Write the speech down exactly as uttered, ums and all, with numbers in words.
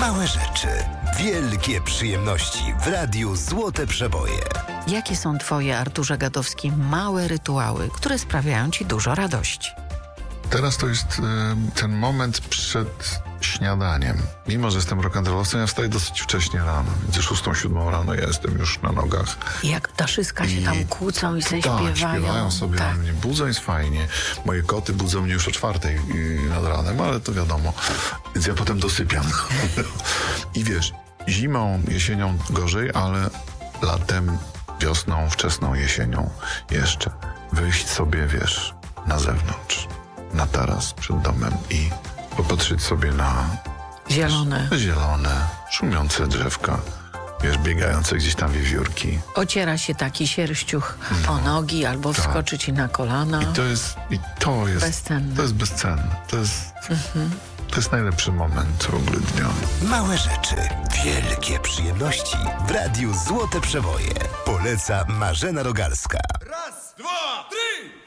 Małe rzeczy, wielkie przyjemności w Radiu Złote Przeboje. Jakie są twoje, Arturze Gadowski, małe rytuały, które sprawiają ci dużo radości? Teraz to jest y, ten moment przed śniadaniem. Mimo, że jestem rock'n'rollowcem, ja wstaję dosyć wcześnie rano. Między szóstą, siódmą rano ja jestem już na nogach. I jak ptaszyska się I tam kłócą i sobie tak, śpiewają. śpiewają sobie, tak. mnie budzą, jest fajnie. Moje koty budzą mnie już o czwartej y, nad ranem, ale to wiadomo. Więc ja potem dosypiam. I wiesz, zimą, jesienią gorzej, ale latem, wiosną, wczesną jesienią jeszcze wyjść sobie, wiesz, na zewnątrz, na taras przed domem i popatrzeć sobie na Zielone. zielone, szumiące drzewka, wiesz, biegające gdzieś tam wiewiórki. Ociera się taki sierściuch No, o nogi albo tak. wskoczy ci na kolana. I to jest, i to jest, Bezcenne. to jest bezcenne. To jest, Mhm. to jest najlepszy moment w ogóle dnia. Małe rzeczy, wielkie przyjemności w Radiu Złote Przeboje. Poleca Marzena Rogalska.